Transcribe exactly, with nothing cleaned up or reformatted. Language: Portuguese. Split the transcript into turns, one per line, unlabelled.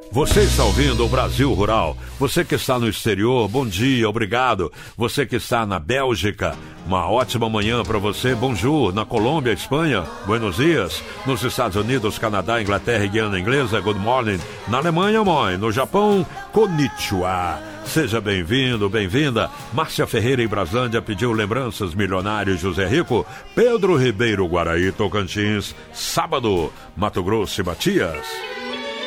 Você está ouvindo o Brasil Rural. Você que está no exterior, bom dia, obrigado. Você que está na Bélgica, uma ótima manhã para você. Bonjour. Na Colômbia, Espanha, buenos dias. Nos Estados Unidos, Canadá, Inglaterra e Guiana Inglesa, good morning. Na Alemanha, mãe. No Japão, konnichiwa. Seja bem-vindo, bem-vinda. Márcia Ferreira em Braslândia pediu lembranças milionários José Rico. Pedro Ribeiro, Guaraí, Tocantins. Sábado, Mato Grosso e Matias.